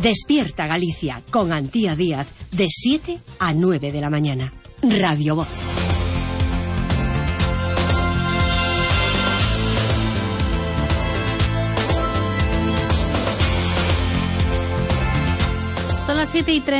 Despierta Galicia con Antía Díaz de 7 a 9 de la mañana. Radio Voz. Son las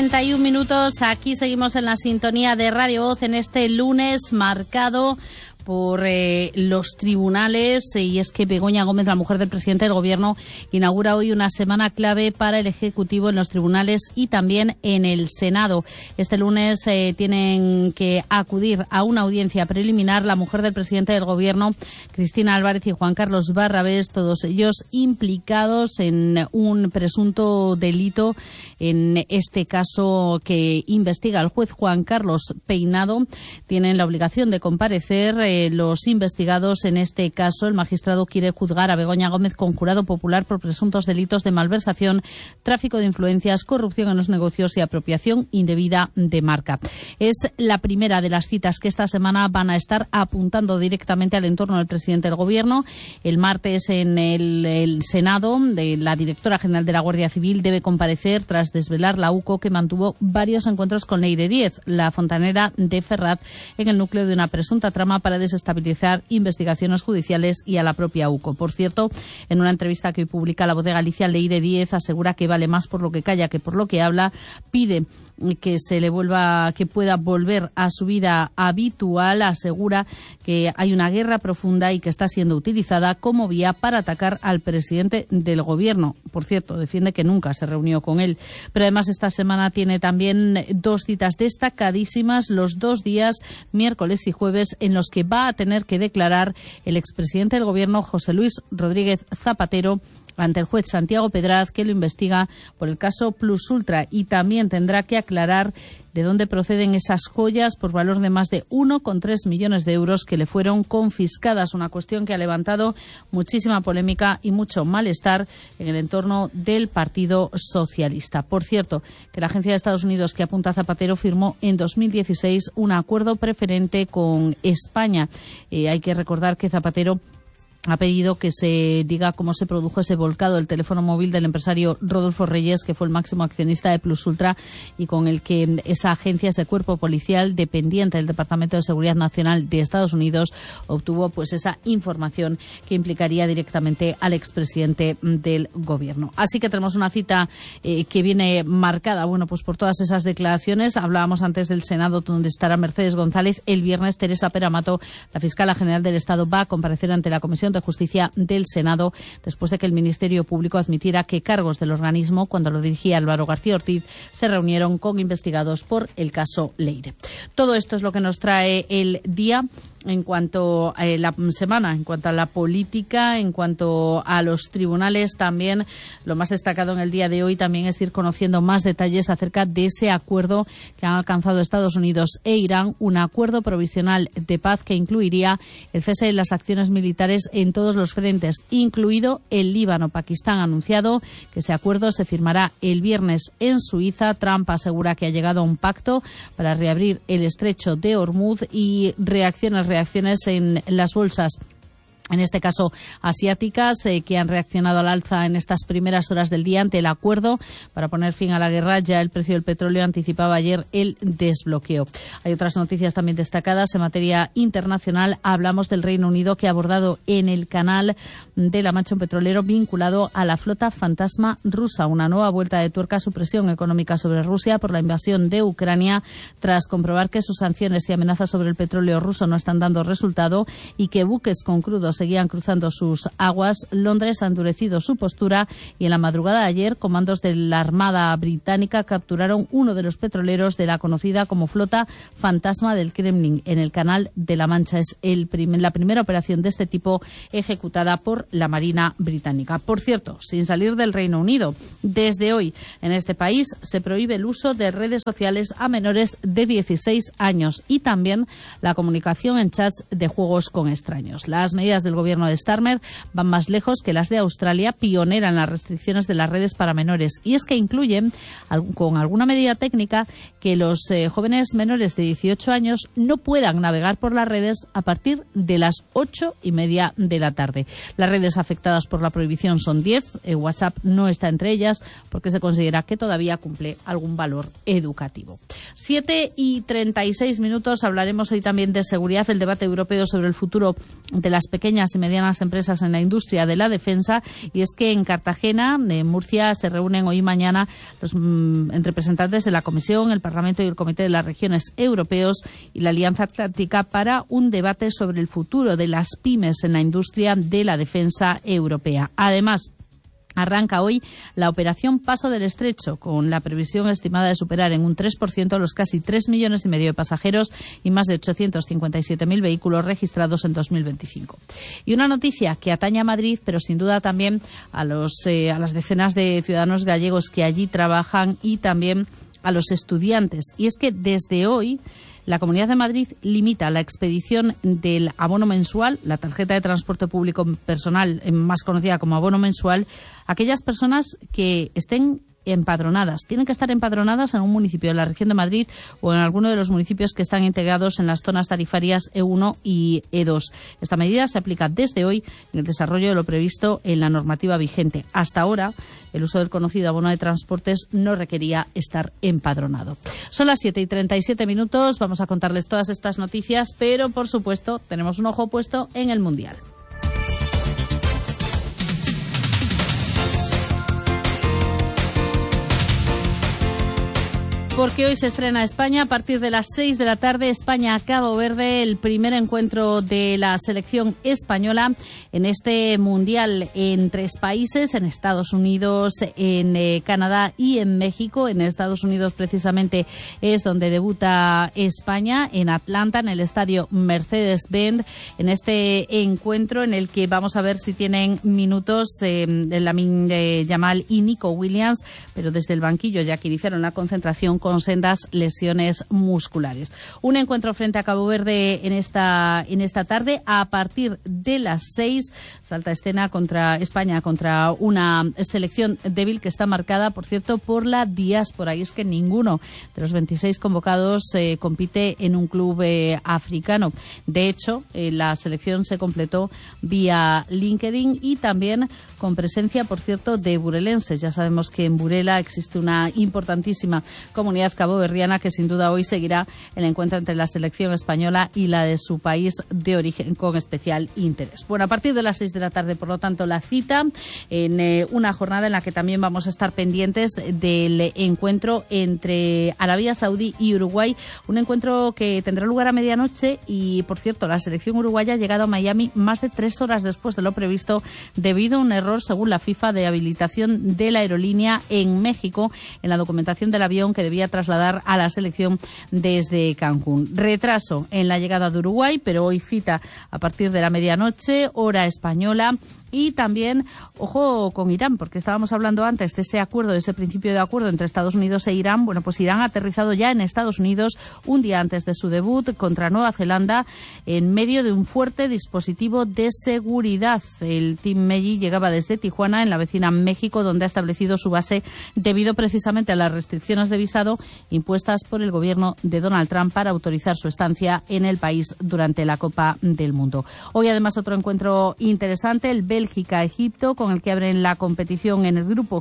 7:31. Aquí seguimos en la sintonía de Radio Voz en este lunes marcado por los tribunales, y es que Begoña Gómez, la mujer del presidente del Gobierno, inaugura hoy una semana clave para el Ejecutivo en los tribunales y también en el Senado. Este lunes tienen que acudir a una audiencia preliminar la mujer del presidente del Gobierno, Cristina Álvarez, y Juan Carlos Barrabés, todos ellos implicados en un presunto delito, en este caso que investiga el juez Juan Carlos Peinado. Tienen la obligación de comparecer los investigados. En este caso, el magistrado quiere juzgar a Begoña Gómez con jurado popular por presuntos delitos de malversación, tráfico de influencias, corrupción en los negocios y apropiación indebida de marca. Es la primera de las citas que esta semana van a estar apuntando directamente al entorno del presidente del Gobierno. El martes, en el Senado, la directora general de la Guardia Civil debe comparecer tras desvelar la UCO que mantuvo varios encuentros con Leire Díez, la fontanera de Ferraz, en el núcleo de una presunta trama para desestabilizar investigaciones judiciales y a la propia UCO. Por cierto, en una entrevista que hoy publica La Voz de Galicia, Leire Díez asegura que vale más por lo que calla que por lo que habla. Pide que que pueda volver a su vida habitual. Asegura que hay una guerra profunda y que está siendo utilizada como vía para atacar al presidente del Gobierno. Por cierto, defiende que nunca se reunió con él. Pero además esta semana tiene también dos citas destacadísimas, los 2 días, miércoles y jueves, en los que va a tener que declarar el expresidente del Gobierno, José Luis Rodríguez Zapatero, ante el juez Santiago Pedraz, que lo investiga por el caso Plus Ultra, y también tendrá que aclarar de dónde proceden esas joyas por valor de más de 1,3 millones de euros que le fueron confiscadas. Una cuestión que ha levantado muchísima polémica y mucho malestar en el entorno del Partido Socialista. Por cierto, que la agencia de Estados Unidos que apunta a Zapatero firmó en 2016 un acuerdo preferente con España. Hay que recordar que Zapatero ha pedido que se diga cómo se produjo ese volcado del teléfono móvil del empresario Rodolfo Reyes, que fue el máximo accionista de Plus Ultra, y con el que esa agencia, ese cuerpo policial dependiente del Departamento de Seguridad Nacional de Estados Unidos, obtuvo pues esa información que implicaría directamente al expresidente del Gobierno. Así que tenemos una cita que viene marcada, pues por todas esas declaraciones. Hablábamos antes del Senado, donde estará Mercedes González. El viernes, Teresa Peramato, la fiscala general del Estado, va a comparecer ante la Comisión de Justicia del Senado después de que el Ministerio Público admitiera que cargos del organismo, cuando lo dirigía Álvaro García Ortiz, se reunieron con investigados por el caso Leire. Todo esto es lo que nos trae el día en cuanto a la semana, en cuanto a la política, en cuanto a los tribunales. También lo más destacado en el día de hoy también es ir conociendo más detalles acerca de ese acuerdo que han alcanzado Estados Unidos e Irán, un acuerdo provisional de paz que incluiría el cese de las acciones militares en todos los frentes, incluido el Líbano. Pakistán ha anunciado que ese acuerdo se firmará el viernes en Suiza. Trump asegura que ha llegado a un pacto para reabrir el estrecho de Hormuz, y reacciones en las bolsas, en este caso asiáticas, que han reaccionado al alza en estas primeras horas del día ante el acuerdo para poner fin a la guerra. Ya el precio del petróleo anticipaba ayer el desbloqueo. Hay otras noticias también destacadas en materia internacional. Hablamos del Reino Unido, que ha abordado en el canal de La Mancha un petrolero vinculado a la flota fantasma rusa. Una nueva vuelta de tuerca a su presión económica sobre Rusia por la invasión de Ucrania, tras comprobar que sus sanciones y amenazas sobre el petróleo ruso no están dando resultado y que buques con crudo seguían cruzando sus aguas. Londres ha endurecido su postura, y en la madrugada de ayer comandos de la Armada británica capturaron uno de los petroleros de la conocida como flota fantasma del Kremlin en el Canal de la Mancha. Es la primera operación de este tipo ejecutada por la Marina británica. Por cierto, sin salir del Reino Unido, desde hoy en este país se prohíbe el uso de redes sociales a menores de 16 años y también la comunicación en chats de juegos con extraños. Las medidas medidas del gobierno de Starmer van más lejos que las de Australia, pionera en las restricciones de las redes para menores. Y es que incluyen, con alguna medida técnica, que los jóvenes menores de 18 años no puedan navegar por las redes a partir de las 8:30 de la tarde. Las redes afectadas por la prohibición son 10. WhatsApp no está entre ellas porque se considera que todavía cumple algún valor educativo. 7:36 minutos. Hablaremos hoy también de seguridad, el debate europeo sobre el futuro de las pequeñas y medianas empresas en la industria de la defensa. Y es que en Cartagena, en Murcia, se reúnen hoy y mañana los representantes de la Comisión, el Parlamento y el Comité de las Regiones Europeos y la Alianza Atlántica para un debate sobre el futuro de las pymes en la industria de la defensa europea. Además, arranca hoy la operación Paso del Estrecho, con la previsión estimada de superar en un 3% los casi 3,5 millones de pasajeros y más de 857.000 vehículos registrados en 2025. Y una noticia que atañe a Madrid, pero sin duda también a las decenas de ciudadanos gallegos que allí trabajan y también a los estudiantes. Y es que desde hoy la Comunidad de Madrid limita la expedición del abono mensual, la tarjeta de transporte público personal, más conocida como abono mensual, a aquellas personas que estén empadronadas. Tienen que estar empadronadas en un municipio de la región de Madrid o en alguno de los municipios que están integrados en las zonas tarifarias E1 y E2. Esta medida se aplica desde hoy en el desarrollo de lo previsto en la normativa vigente. Hasta ahora, el uso del conocido abono de transportes no requería estar empadronado. Son las 7:37 minutos. Vamos a contarles todas estas noticias, pero por supuesto tenemos un ojo puesto en el Mundial. Porque hoy se estrena España a partir de las 6 de la tarde. España-Cabo Verde, el primer encuentro de la selección española en este Mundial en 3 países, en Estados Unidos, en Canadá y en México. En Estados Unidos precisamente es donde debuta España, en Atlanta, en el estadio Mercedes-Benz, en este encuentro en el que vamos a ver si tienen minutos Lamine Yamal y Nico Williams, pero desde el banquillo, ya que iniciaron la concentración con sendas lesiones musculares. Un encuentro frente a Cabo Verde en esta tarde. A partir de las 6 salta escena contra España, contra una selección débil que está marcada, por cierto, por la diáspora. Y es que ninguno de los 26 convocados compite en un club africano. De hecho, la selección se completó vía LinkedIn y también con presencia, por cierto, de burelenses. Ya sabemos que en Burela existe una importantísima comunidad caboverdiana que sin duda hoy seguirá el encuentro entre la selección española y la de su país de origen con especial interés. Bueno, a partir de las 6 de la tarde, por lo tanto, la cita en una jornada en la que también vamos a estar pendientes del encuentro entre Arabia Saudí y Uruguay, un encuentro que tendrá lugar a medianoche y, por cierto, la selección uruguaya ha llegado a Miami más de 3 horas después de lo previsto debido a un error, según la FIFA, de habilitación de la aerolínea en México en la documentación del avión que debía trasladar a la selección desde Cancún. Retraso en la llegada de Uruguay, pero hoy cita a partir de la medianoche, hora española. Y también, ojo con Irán, porque estábamos hablando antes de ese acuerdo, de ese principio de acuerdo entre Estados Unidos e Irán. Bueno, pues Irán ha aterrizado ya en Estados Unidos un día antes de su debut contra Nueva Zelanda en medio de un fuerte dispositivo de seguridad. El Team Meiji llegaba desde Tijuana, en la vecina México, donde ha establecido su base debido precisamente a las restricciones de visado impuestas por el gobierno de Donald Trump para autorizar su estancia en el país durante la Copa del Mundo. Hoy, además, otro encuentro interesante, el Bélgica-Egipto, con el que abren la competición en el grupo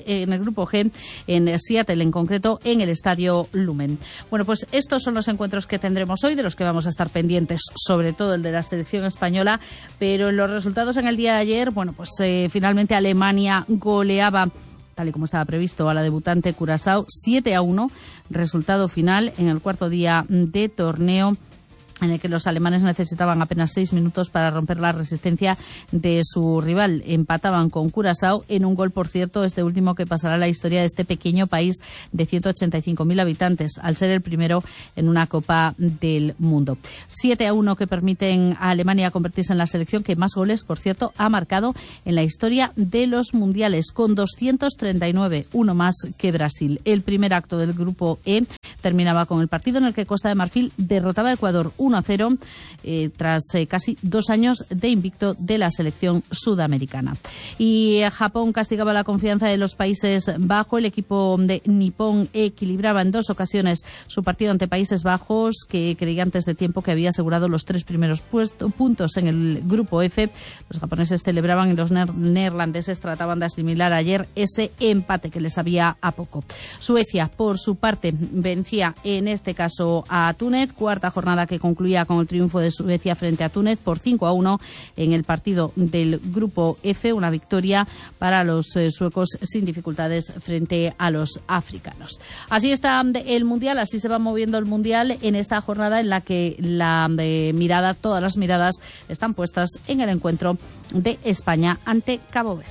G, en Seattle, en concreto, en el Estadio Lumen. Bueno, pues estos son los encuentros que tendremos hoy, de los que vamos a estar pendientes, sobre todo el de la selección española, pero en los resultados en el día de ayer, bueno, pues finalmente Alemania goleaba, tal y como estaba previsto, a la debutante Curazao 7-1, resultado final en el cuarto día de torneo, en el que los alemanes necesitaban apenas 6 minutos para romper la resistencia de su rival. Empataban con Curazao en un gol, por cierto, este último que pasará a la historia de este pequeño país de 185.000 habitantes, al ser el primero en una Copa del Mundo. 7-1 que permiten a Alemania convertirse en la selección que más goles, por cierto, ha marcado en la historia de los mundiales, con 239, uno más que Brasil. El primer acto del grupo E terminaba con el partido en el que Costa de Marfil derrotaba a Ecuador 1-0 tras casi 2 años de invicto de la selección sudamericana. Y Japón castigaba la confianza de los Países Bajos. El equipo de Nippon equilibraba en 2 ocasiones su partido ante Países Bajos, que creía antes de tiempo que había asegurado los 3 primeros puntos en el grupo F. Los japoneses celebraban y los neerlandeses trataban de asimilar ayer ese empate que les sabía a poco. Suecia, por su parte, vencía en este caso a Túnez, cuarta jornada que concluía con el triunfo de Suecia frente a Túnez por 5-1 en el partido del grupo F, una victoria para los suecos sin dificultades frente a los africanos. Así está el Mundial, así se va moviendo el Mundial en esta jornada en la que todas las miradas están puestas en el encuentro de España ante Cabo Verde.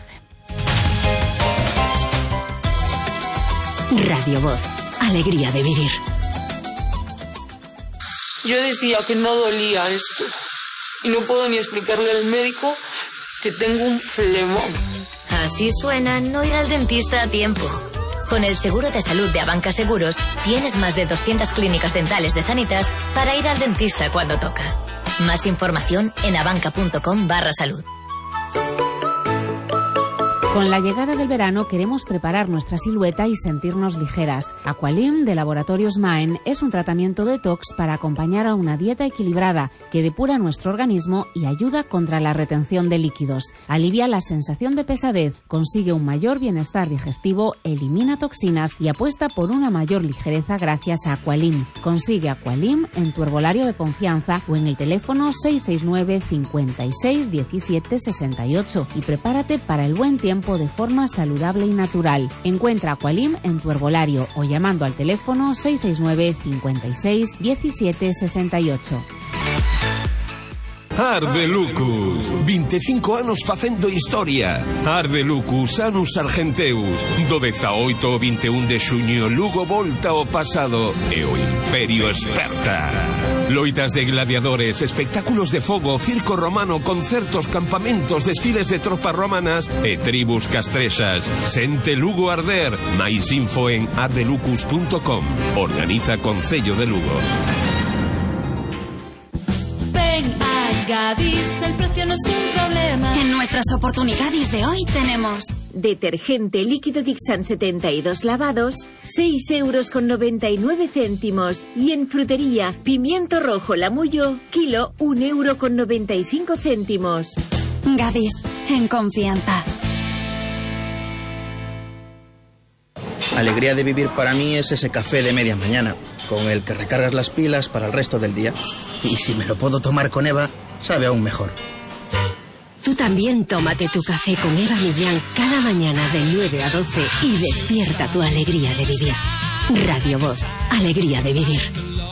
Radio Voz, alegría de vivir. Yo decía que no dolía esto y no puedo ni explicarle al médico que tengo un flemón. Así suena no ir al dentista a tiempo. Con el seguro de salud de Abanca Seguros tienes más de 200 clínicas dentales de Sanitas para ir al dentista cuando toca. Más información en abanca.com/salud. Con la llegada del verano queremos preparar nuestra silueta y sentirnos ligeras. Aqualim de Laboratorios Maen es un tratamiento detox para acompañar a una dieta equilibrada que depura nuestro organismo y ayuda contra la retención de líquidos. Alivia la sensación de pesadez, consigue un mayor bienestar digestivo, elimina toxinas y apuesta por una mayor ligereza gracias a Aqualim. Consigue Aqualim en tu herbolario de confianza o en el teléfono 669 56 17 68 y prepárate para el buen tiempo de forma saludable y natural. Encuentra Aqualim en tu herbolario o llamando al teléfono 669 56 17 68. Ardelucus, 25 anos facendo historia. Ardelucus, Anus Argenteus, do 18 ao 21 de xuño, Lugo volta ao pasado e o Imperio esperta. Loitas de gladiadores, espectáculos de fogo, circo romano, concertos, campamentos, desfiles de tropas romanas e tribus castrexas. Sente Lugo arder. Mais info en ardelucus.com. Organiza Concello de Lugo. Gadis, el precio no es un problema. En nuestras oportunidades de hoy tenemos detergente líquido Dixan 72 lavados, 6,99 €. Y en frutería, pimiento rojo Lamullo, kilo, 1,95 €. Gadis, en confianza. Alegría de vivir para mí es ese café de media mañana, con el que recargas las pilas para el resto del día. Y si me lo puedo tomar con Eva, sabe aún mejor. Tú también tómate tu café con Eva Millán cada mañana de 9 a 12 y despierta tu alegría de vivir. Radio Voz, alegría de vivir.